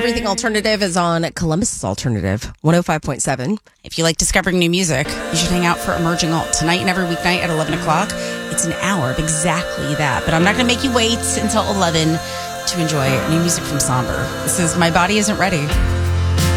Everything Alternative is on Columbus's Alternative, 105.7. If you like discovering new music, you should hang out for Emerging Alt tonight and every weeknight at 11 o'clock. It's an hour of exactly that. But I'm not going to make you wait until 11 to enjoy new music from Somber. This is My Body Isn't Ready.